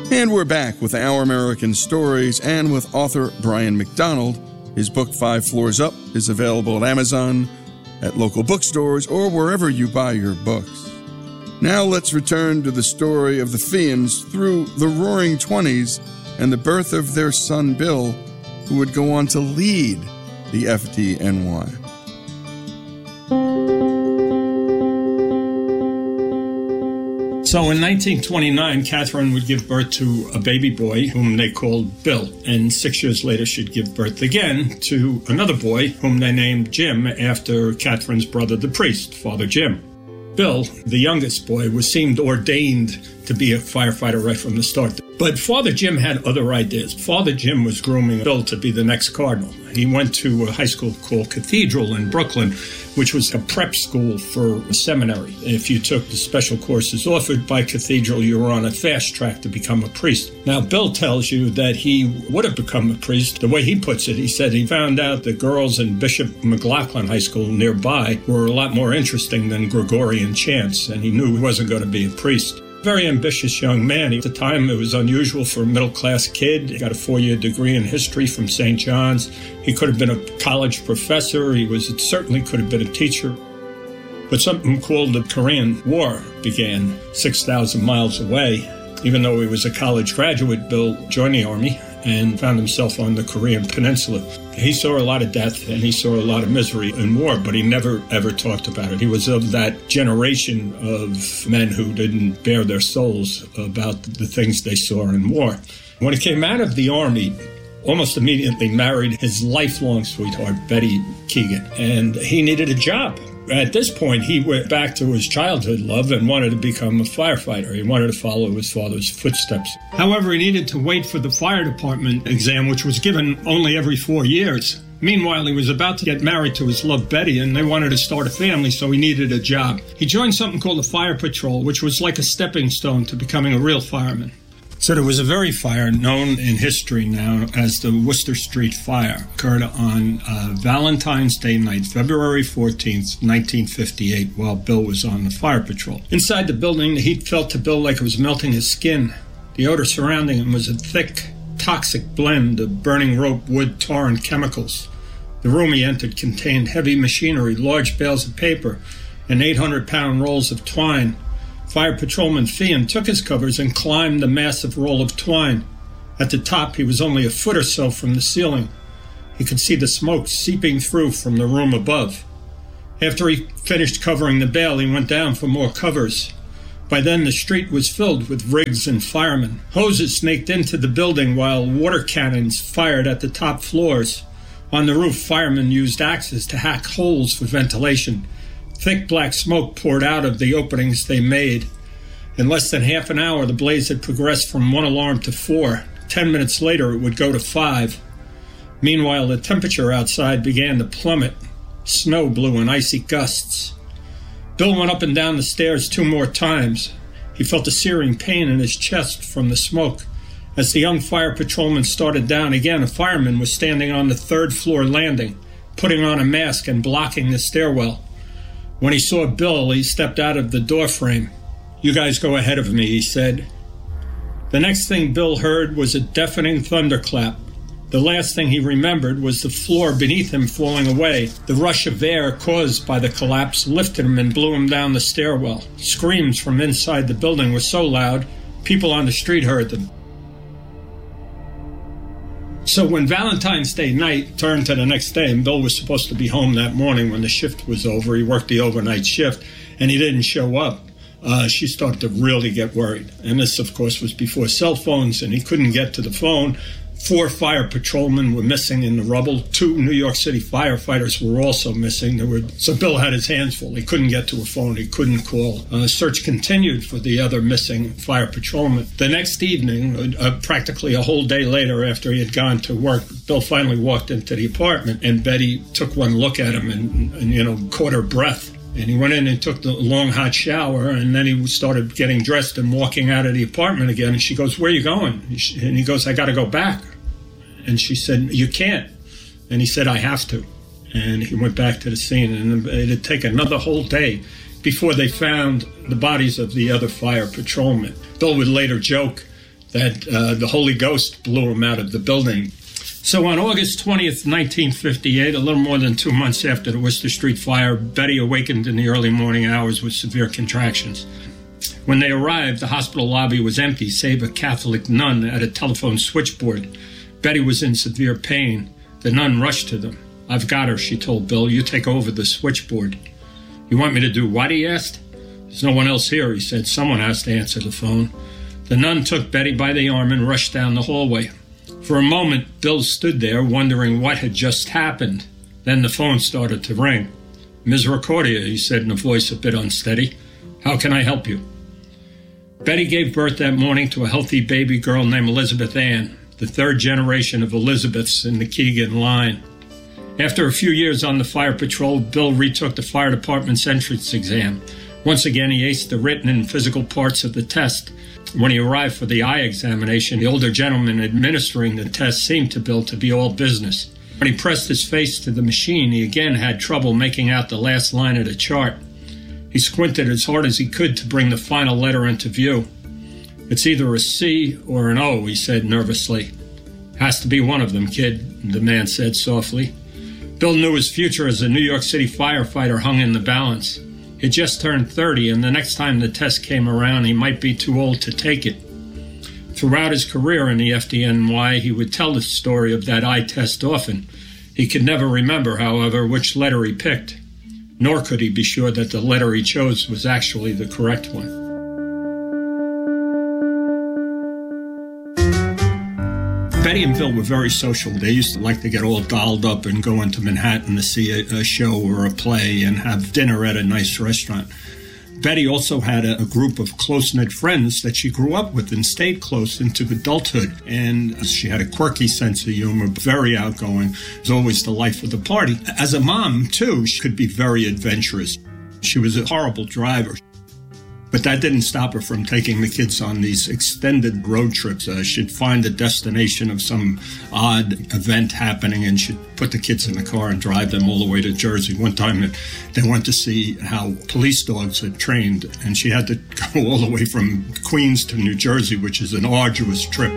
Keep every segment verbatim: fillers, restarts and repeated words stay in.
And we're back with Our American Stories and with author Brian McDonald. His book, Five Floors Up, is available at Amazon, at local bookstores, or wherever you buy your books. Now let's return to the story of the Feeans through the Roaring Twenties and the birth of their son Bill, who would go on to lead the F D N Y. So in nineteen twenty-nine, Catherine would give birth to a baby boy whom they called Bill. And six years later, she'd give birth again to another boy whom they named Jim after Catherine's brother, the priest, Father Jim. Bill, the youngest boy, was seemed ordained to be a firefighter right from the start. But Father Jim had other ideas. Father Jim was grooming Bill to be the next cardinal. He went to a high school called Cathedral in Brooklyn, which was a prep school for a seminary. If you took the special courses offered by Cathedral, you were on a fast track to become a priest. Now, Bill tells you that he would have become a priest. The way he puts it, he said he found out that girls in Bishop McLaughlin High School nearby were a lot more interesting than Gregorian chants, and he knew he wasn't going to be a priest. Very ambitious young man. At the time, it was unusual for a middle-class kid. He got a four-year degree in history from Saint John's. He could have been a college professor. He was it certainly could have been a teacher. But something called the Korean War began six thousand miles away. Even though he was a college graduate, Bill joined the Army and found himself on the Korean Peninsula. He saw a lot of death and he saw a lot of misery in war, but he never, ever talked about it. He was of that generation of men who didn't bare their souls about the things they saw in war. When he came out of the Army, almost immediately married his lifelong sweetheart, Betty Keegan, and he needed a job. At this point, he went back to his childhood love and wanted to become a firefighter. He wanted to follow his father's footsteps. However, he needed to wait for the fire department exam, which was given only every four years. Meanwhile, he was about to get married to his love, Betty, and they wanted to start a family, so he needed a job. He joined something called the Fire Patrol, which was like a stepping stone to becoming a real fireman. So there was a very fire known in history now as the Worcester Street Fire. Occurred on uh, Valentine's Day night, February fourteenth, nineteen fifty-eight, while Bill was on the fire patrol. Inside the building, the heat felt to Bill like it was melting his skin. The odor surrounding him was a thick, toxic blend of burning rope, wood, tar, and chemicals. The room he entered contained heavy machinery, large bales of paper, and eight hundred pound rolls of twine. Fire Patrolman Feean took his covers and climbed the massive roll of twine. At the top, he was only a foot or so from the ceiling. He could see the smoke seeping through from the room above. After he finished covering the bale, he went down for more covers. By then, the street was filled with rigs and firemen. Hoses snaked into the building while water cannons fired at the top floors. On the roof, firemen used axes to hack holes for ventilation. Thick black smoke poured out of the openings they made. In less than half an hour, the blaze had progressed from one alarm to four. Ten minutes later, it would go to five. Meanwhile, the temperature outside began to plummet. Snow blew in icy gusts. Bill went up and down the stairs two more times. He felt a searing pain in his chest from the smoke. As the young fire patrolman started down again, a fireman was standing on the third floor landing, putting on a mask and blocking the stairwell. When he saw Bill, he stepped out of the doorframe. "You guys go ahead of me," he said. The next thing Bill heard was a deafening thunderclap. The last thing he remembered was the floor beneath him falling away. The rush of air caused by the collapse lifted him and blew him down the stairwell. Screams from inside the building were so loud, people on the street heard them. So when Valentine's Day night turned to the next day, and Bill was supposed to be home that morning when the shift was over, he worked the overnight shift, and he didn't show up, uh, she started to really get worried. And this, of course, was before cell phones, and he couldn't get to the phone. Four fire patrolmen were missing in the rubble. Two New York City firefighters were also missing. There were, so Bill had his hands full. He couldn't get to a phone. He couldn't call. Uh, search continued for the other missing fire patrolmen. The next evening, uh, practically a whole day later after he had gone to work, Bill finally walked into the apartment, and Betty took one look at him and, and you know, caught her breath. And he went in and took the long, hot shower, and then he started getting dressed and walking out of the apartment again. And she goes, "Where are you going?" And he goes, "I got to go back." And she said, "You can't." And he said, "I have to." And he went back to the scene, and it'd take another whole day before they found the bodies of the other fire patrolmen. Bill would later joke that uh, the Holy Ghost blew him out of the building. So on August twentieth, nineteen fifty-eight, a little more than two months after the Worcester Street fire, Betty awakened in the early morning hours with severe contractions. When they arrived, the hospital lobby was empty, save a Catholic nun at a telephone switchboard. Betty was in severe pain. The nun rushed to them. "I've got her," she told Bill. "You take over the switchboard." "You want me to do what?" he asked. "There's no one else here," he said. "Someone has to answer the phone." The nun took Betty by the arm and rushed down the hallway. For a moment, Bill stood there wondering what had just happened. Then the phone started to ring. "Misericordia," he said in a voice a bit unsteady. "How can I help you?" Betty gave birth that morning to a healthy baby girl named Elizabeth Ann, the third generation of Elizabeths in the Keegan line. After a few years on the fire patrol, Bill retook the fire department's entrance exam. Once again, he aced the written and physical parts of the test. When he arrived for the eye examination, the older gentleman administering the test seemed to Bill to be all business. When he pressed his face to the machine, he again had trouble making out the last line of the chart. He squinted as hard as he could to bring the final letter into view. "It's either a C or an O," he said nervously. "Has to be one of them, kid," the man said softly. Bill knew his future as a New York City firefighter hung in the balance. He had just turned thirty, and the next time the test came around, he might be too old to take it. Throughout his career in the F D N Y, he would tell the story of that eye test often. He could never remember, however, which letter he picked, nor could he be sure that the letter he chose was actually the correct one. Betty and Bill were very social. They used to like to get all dolled up and go into Manhattan to see a, a show or a play and have dinner at a nice restaurant. Betty also had a, a group of close-knit friends that she grew up with and stayed close into adulthood. And she had a quirky sense of humor, very outgoing. It was always the life of the party. As a mom, too, she could be very adventurous. She was a horrible driver. But that didn't stop her from taking the kids on these extended road trips. Uh, she'd find the destination of some odd event happening, and she'd put the kids in the car and drive them all the way to Jersey. One time they went to see how police dogs had trained, and she had to go all the way from Queens to New Jersey, which is an arduous trip.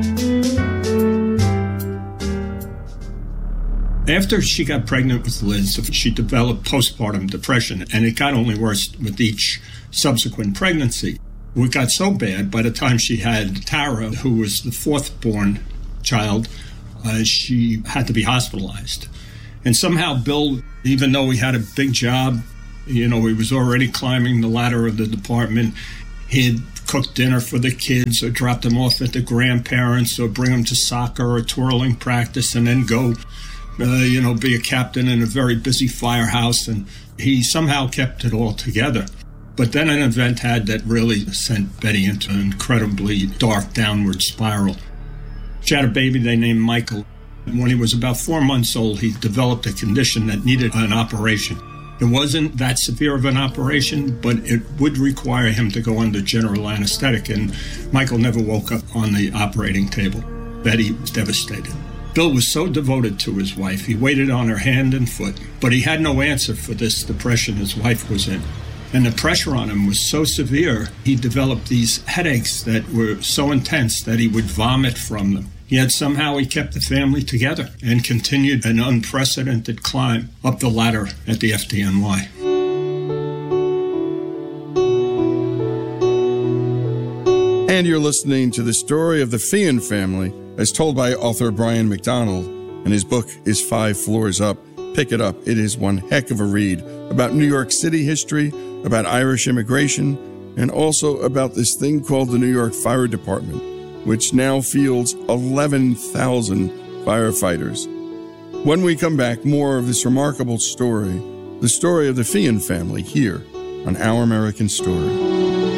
After she got pregnant with Liz, she developed postpartum depression, and it got only worse with each subsequent pregnancy. It got so bad, by the time she had Tara, who was the fourth born child, uh, she had to be hospitalized. And somehow Bill, even though he had a big job, you know, he was already climbing the ladder of the department, he'd cook dinner for the kids or drop them off at the grandparents or bring them to soccer or twirling practice and then go Uh, you know, be a captain in a very busy firehouse, and he somehow kept it all together. But then an event had that really sent Betty into an incredibly dark downward spiral. She had a baby they named Michael. When he was about four months old, he developed a condition that needed an operation. It wasn't that severe of an operation, but it would require him to go under general anesthetic, and Michael never woke up on the operating table. Betty was devastated. Bill was so devoted to his wife, he waited on her hand and foot, but he had no answer for this depression his wife was in. And the pressure on him was so severe, he developed these headaches that were so intense that he would vomit from them. Yet somehow he kept the family together and continued an unprecedented climb up the ladder at the F D N Y. And you're listening to the story of the Feehan family as told by author Brian McDonald, and his book is Five Floors Up. Pick it up. It is one heck of a read about New York City history, about Irish immigration, and also about this thing called the New York Fire Department, which now fields eleven thousand firefighters. When we come back, more of this remarkable story, the story of the Feehan family, here on Our American Story.